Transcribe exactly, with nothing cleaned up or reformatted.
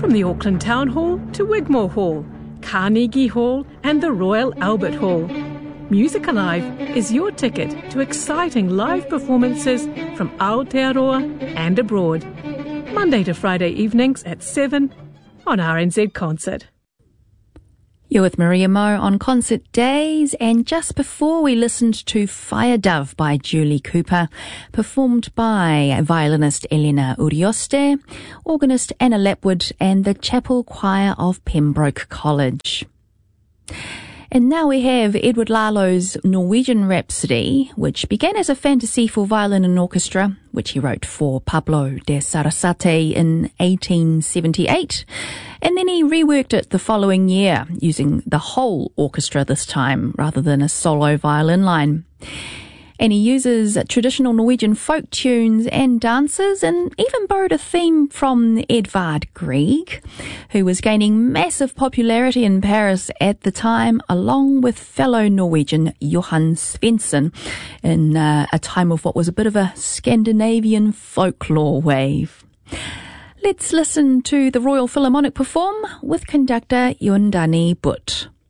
From the Auckland Town Hall to Wigmore Hall, Carnegie Hall and the Royal Albert Hall. Music Alive is your ticket to exciting live performances from Aotearoa and abroad. Monday to Friday evenings at seven on R N Z Concert. You're with Maria Mo on Concert Days, and just before we listened to Fire Dove by Julie Cooper, performed by violinist Elena Urioste, organist Anna Lapwood and the Chapel Choir of Pembroke College. And now we have Edward Lalo's Norwegian Rhapsody, which began as a fantasy for violin and orchestra, which he wrote for Pablo de Sarasate in eighteen seventy-eight. And then he reworked it the following year, using the whole orchestra this time, rather than a solo violin line. And he uses traditional Norwegian folk tunes and dances, and even borrowed a theme from Edvard Grieg, who was gaining massive popularity in Paris at the time, along with fellow Norwegian Johan Svensson, in uh, a time of what was a bit of a Scandinavian folklore wave. Let's listen to the Royal Philharmonic perform with conductor Yundani Butt.